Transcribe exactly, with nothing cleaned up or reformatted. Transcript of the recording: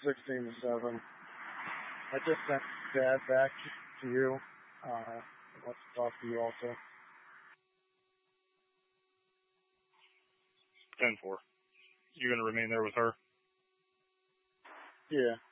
sixteen to seven. I just sent Dad back to you. Uh, wants to talk to you also. ten four. You going to remain there with her? Yeah.